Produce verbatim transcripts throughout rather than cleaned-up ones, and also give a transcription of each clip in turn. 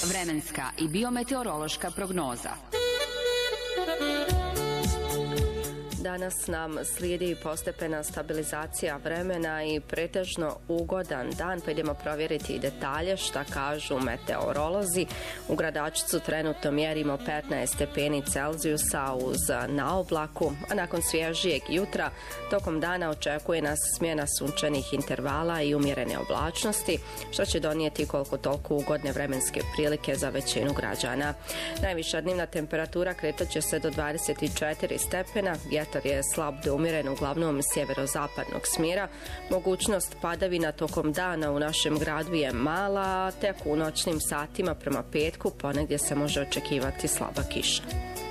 Vremenska i biometeorološka prognoza. Danas nam slijedi postepena stabilizacija vremena i pretežno ugodan dan, pa idemo provjeriti detalje šta kažu meteorolozi. U Gradačcu trenutno mjerimo petnaest stepeni Celzijusa uz naoblaku, a nakon svježijeg jutra tokom dana očekuje nas smjena sunčanih intervala i umjerene oblačnosti, što će donijeti koliko toliko ugodne vremenske prilike za većinu građana. Najviša dnevna temperatura kretat će se do dvadeset četiri stepena, vjetar je slab do umjeren uglavnom sjeverozapadnog smjera. Mogućnost padavina tokom dana u našem gradu je mala, a tek u noćnim satima prema petku ponegdje se može očekivati slaba kiša.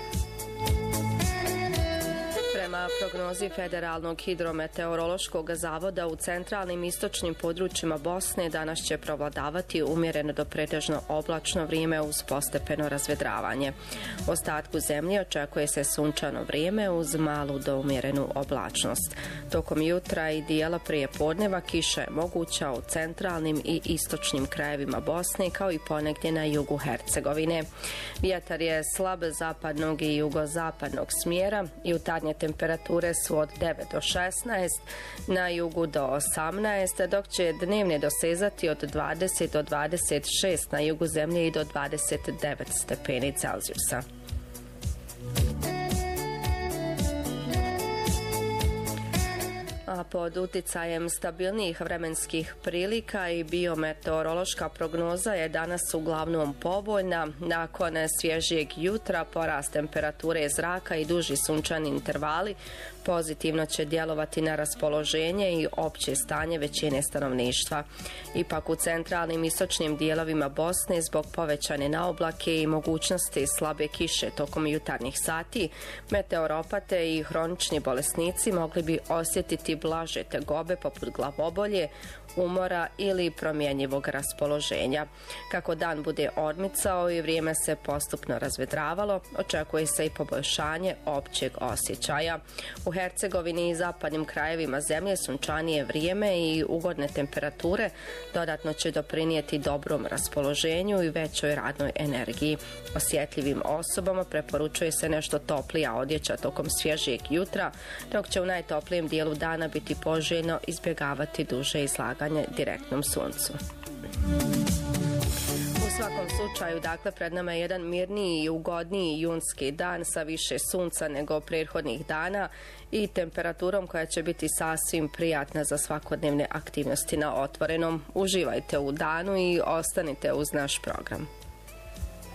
Prema prognozi Federalnog hidrometeorološkog zavoda u centralnim istočnim područjima Bosne danas će provladavati umjereno do pretežno oblačno vrijeme uz postepeno razvedravanje. U ostatku zemlje očekuje se sunčano vrijeme uz malu do umjerenu oblačnost. Tokom jutra i dijela prije podneva kiša je moguća u centralnim i istočnim krajevima Bosne kao i ponegdje na jugu Hercegovine. Vjetar je slab zapadnog i jugozapadnog smjera, jutarnje temperature su od devet do šesnaest, na jugu do osamnaest, dok će dnevne dosezati od dvadeset do dvadeset šest na jugu zemlje i do dvadeset devet stepeni Celzijusa. A pod uticajem stabilnijih vremenskih prilika i biometeorološka prognoza je danas uglavnom povoljna. Nakon svježijeg jutra porast temperature zraka i duži sunčani intervali pozitivno će djelovati na raspoloženje i opće stanje većine stanovništva. Ipak u centralnim istočnim dijelovima Bosne zbog povećane naoblake i mogućnosti slabe kiše tokom jutarnjih sati, meteoropate i hronični bolesnici mogli bi osjetiti blaže tegobe poput glavobolje, umora ili promjenjivog raspoloženja. Kako dan bude odmicao i vrijeme se postupno razvedravalo, očekuje se i poboljšanje općeg osjećaja. U Hercegovini i zapadnim krajevima zemlje sunčanije vrijeme i ugodne temperature dodatno će doprinijeti dobrom raspoloženju i većoj radnoj energiji. Osjetljivim osobama preporučuje se nešto toplija odjeća tokom svježijeg jutra, dok će u najtoplijem dijelu dana biti poželjno izbjegavati duže izlaganje direktnom suncu. U svakom slučaju, dakle, pred nama je jedan mirniji i ugodniji junski dan sa više sunca nego prethodnih dana i temperaturom koja će biti sasvim prijatna za svakodnevne aktivnosti na otvorenom. Uživajte u danu i ostanite uz naš program.